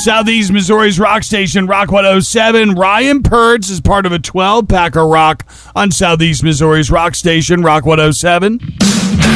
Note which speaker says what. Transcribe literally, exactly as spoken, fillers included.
Speaker 1: Southeast Missouri's rock station, Rock one oh seven. Ryan Pertz is part of a twelve-pack of rock on Southeast Missouri's rock station, Rock one oh seven.